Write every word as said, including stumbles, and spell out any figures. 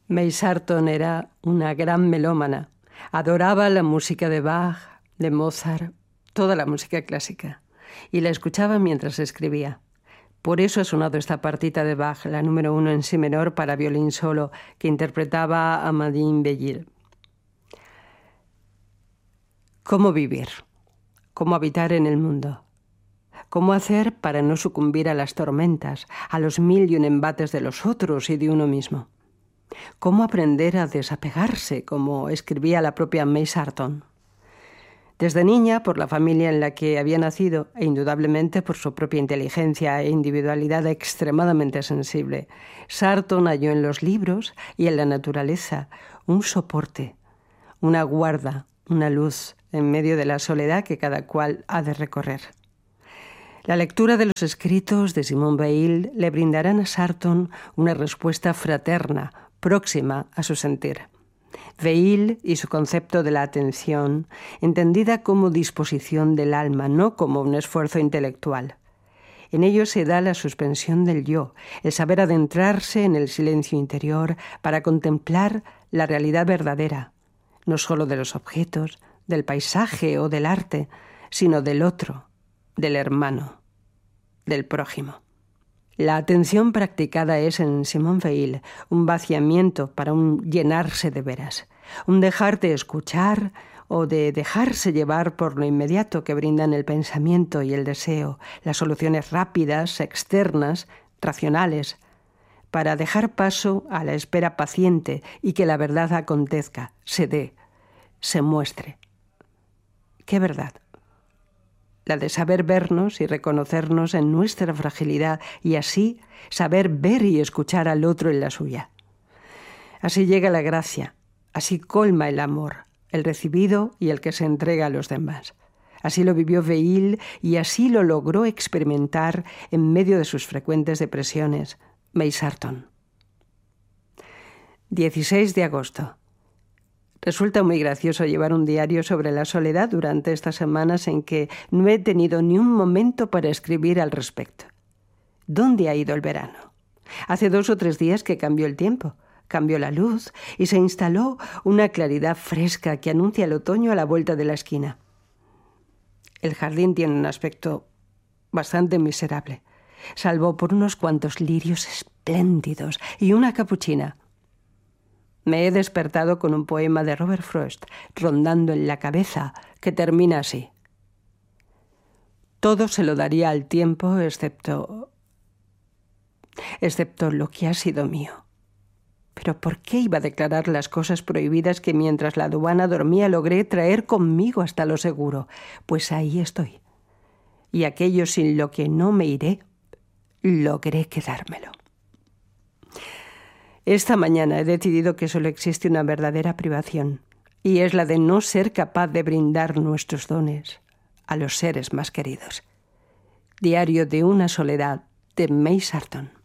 May Sarton era una gran melómana. Adoraba la música de Bach, de Mozart, toda la música clásica, y la escuchaba mientras escribía. Por eso ha sonado esta partita de Bach, la número uno en si menor para violín solo, que interpretaba Amadine Bellier. ¿Cómo vivir? ¿Cómo habitar en el mundo? ¿Cómo hacer para no sucumbir a las tormentas, a los mil y un embates de los otros y de uno mismo? ¿Cómo aprender a desapegarse, como escribía la propia May Sarton? Desde niña, por la familia en la que había nacido, e indudablemente por su propia inteligencia e individualidad extremadamente sensible, Sarton halló en los libros y en la naturaleza un soporte, una guarda, una luz en medio de la soledad que cada cual ha de recorrer. La lectura de los escritos de Simone Weil le brindarán a Sarton una respuesta fraterna, próxima a su sentir. Weil y su concepto de la atención, entendida como disposición del alma, no como un esfuerzo intelectual. En ello se da la suspensión del yo, el saber adentrarse en el silencio interior para contemplar la realidad verdadera, no solo de los objetos, del paisaje o del arte, sino del otro, del hermano, del prójimo. La atención practicada es en Simone Weil un vaciamiento para un llenarse de veras, un dejar de escuchar o de dejarse llevar por lo inmediato que brindan el pensamiento y el deseo, las soluciones rápidas, externas, racionales, para dejar paso a la espera paciente y que la verdad acontezca, se dé, se muestre. ¿Qué verdad? La de saber vernos y reconocernos en nuestra fragilidad y así saber ver y escuchar al otro en la suya. Así llega la gracia, así colma el amor, el recibido y el que se entrega a los demás. Así lo vivió Weil y así lo logró experimentar en medio de sus frecuentes depresiones May Sarton. dieciséis de agosto. Resulta muy gracioso llevar un diario sobre la soledad durante estas semanas en que no he tenido ni un momento para escribir al respecto. ¿Dónde ha ido el verano? Hace dos o tres días que cambió el tiempo, cambió la luz y se instaló una claridad fresca que anuncia el otoño a la vuelta de la esquina. El jardín tiene un aspecto bastante miserable, salvo por unos cuantos lirios espléndidos y una capuchina. Me he despertado con un poema de Robert Frost rondando en la cabeza que termina así. Todo se lo daría al tiempo excepto... excepto lo que ha sido mío. Pero ¿por qué iba a declarar las cosas prohibidas que mientras la aduana dormía logré traer conmigo hasta lo seguro? Pues ahí estoy. Y aquello sin lo que no me iré, logré quedármelo. Esta mañana he decidido que solo existe una verdadera privación, y es la de no ser capaz de brindar nuestros dones a los seres más queridos. Diario de una soledad de May Sarton.